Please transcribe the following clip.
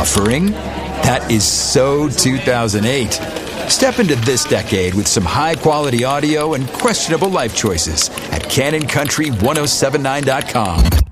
Buffering? That is so 2008. Step into this decade with some high-quality audio and questionable life choices at CanonCountry1079.com.